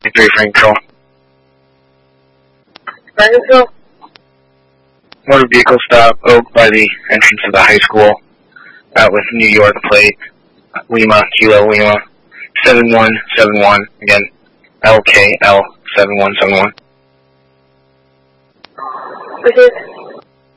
3 Frank Control. Frank Control? Motor vehicle stop, Oak by the entrance of the high school, out with New York plate, Lima, Kilo Lima, 7171, again, LKL 7171. Which is?